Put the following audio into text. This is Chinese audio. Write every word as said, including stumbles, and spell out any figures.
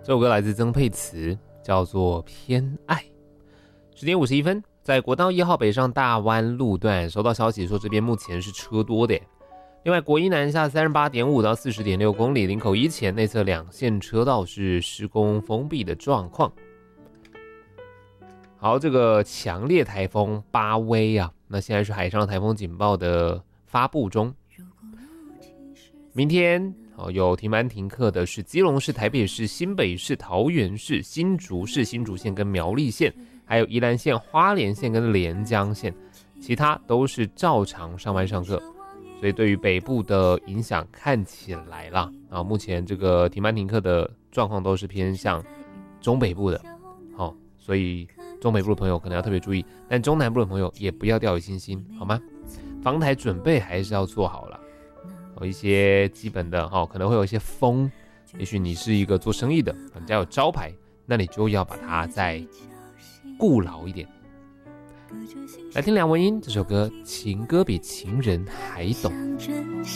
这首歌来自曾沛慈，叫做《偏爱》。十点五十一分，在国道一号北上大湾路段收到消息说，这边目前是车多的。另外，国一南下三十八点五到四十点六公里，林口一前内侧两线车道是施工封闭的状况。好，这个强烈台风巴威啊，那现在是海上台风警报的发布中。明天哦，有停班停课的是基隆市、台北市、新北市、桃园市、新竹市、新竹县跟苗栗县，还有宜兰县、花莲县跟连江县，其他都是照常上班上课。所以对于北部的影响看起来啦，啊，目前这个停班停课的状况都是偏向中北部的，好、哦，所以中北部的朋友可能要特别注意，但中南部的朋友也不要掉以轻心，好吗？防台准备还是要做好了。有一些基本的、哦、可能会有一些风，也许你是一个做生意的，你家有招牌，那你就要把它再顾牢一点。来听梁文音这首歌，情歌比情人还懂。